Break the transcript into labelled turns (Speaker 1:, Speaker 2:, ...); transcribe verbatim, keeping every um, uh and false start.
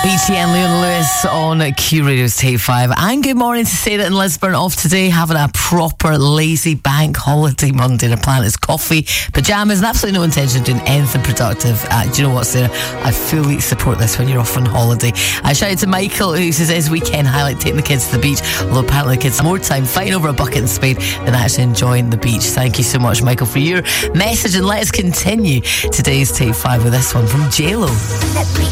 Speaker 1: Beachy and Leon Lewis on Q Radio's Tape five. And good morning to Sarah in Lisburn, off today, having a proper lazy bank holiday Monday. Their plan is coffee, pyjamas, and absolutely no intention of doing anything productive. Uh, do you know what, Sarah? I fully support this when you're off on holiday. I shout out to Michael, who says his weekend highlight taking the kids to the beach, although apparently the kids have more time fighting over a bucket in Spain than actually enjoying the beach. Thank you so much, Michael, for your message, and let us continue today's Tape five with this one from J Lo.